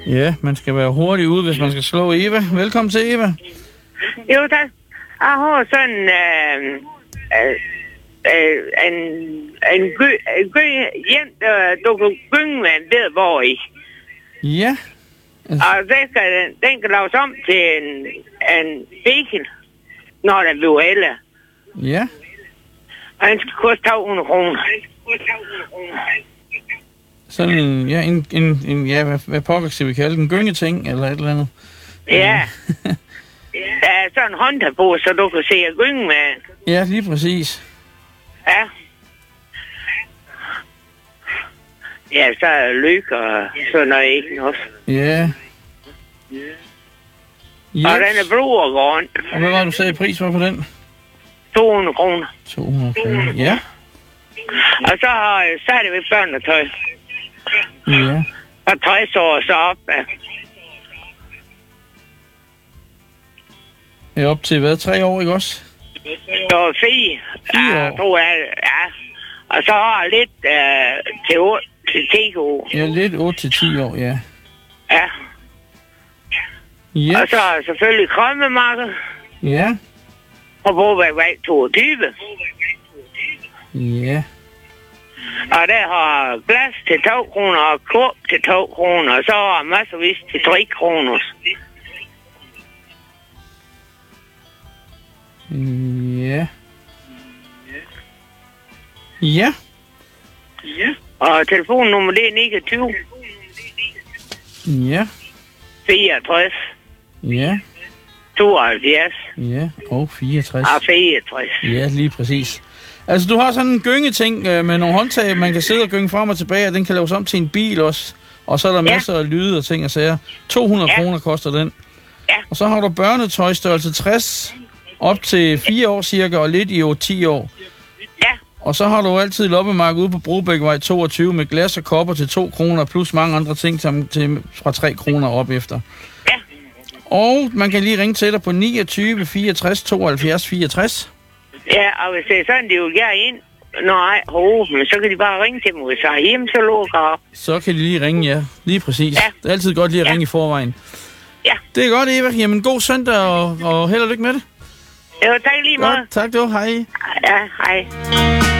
Ja, man skal være hurtig ude, hvis man skal slå Eva. Velkommen til, Eva. Jo, tak. Jeg har sådan en du kan gynge med en bed hvor i. Ja. Og den kan laves om til en bacon, når den bliver ældre. Ja. Og den skal koste 200 kroner. Sådan en hvad pokker skal vi kalde den? En gyngeting, eller et eller andet? Ja. Der er sådan en håndtag på, så du kan se at gynge med. Ja, lige præcis. Ja. Ja, så er lyk og sådan noget ikke også. Ja. Yes. Og den er blå og grøn. Og hvad var du sagde pris var på den? 200 kroner. 200 kroner, ja. Og så har jeg stadigvæk børnetøj. Ja. Og tøjsår så op. Ja, op til hvad? 3 år, ikke også? Så 4. 4 år? Tror jeg, ja. Og så har jeg lidt til 8 til 10 år. Ja, lidt 8 til 10 år, ja. Ja. Yes. Og så har jeg selvfølgelig krømmemarked. Ja. Og Brovægvej 22. Ja. Og der har glas til 2 kroner og kurv til 2 kroner. Og så har jeg masservis til 3 kroner. Ja. Ja. Og telefonnummer det er 29. Ja. 64. Ja. 72. Ja. Og 64. Og 64. Ja, lige præcis. Altså, du har sådan en gyngeting med nogle håndtag, man kan sidde og gynge frem og tilbage, og den kan laves om til en bil også. Og så er der masser af lyde og ting og sager. 200 kroner koster den. Ja. Og så har du børnetøj størrelse 60, op til 4 år cirka, og lidt i 10 år. Ja. Og så har du altid loppemarked ude på Brobækvej 22 med glas og kopper til 2 kroner, plus mange andre ting til fra 3 kroner op efter. Ja. Og man kan lige ringe til dig på 29 64 72 64. Ja, og hvis det er sådan, de vil gerne ind, nej, men så kan de bare ringe til mig, hvis jeg er hjemme, så lukker op. Så kan de lige ringe, ja. Lige præcis. Ja. Det er altid godt lige at ringe i forvejen. Ja. Det er godt, Eva. Jamen, god søndag, og held og lykke med det. Jo, tak lige meget. Godt, tak du. Hej. Ja, hej.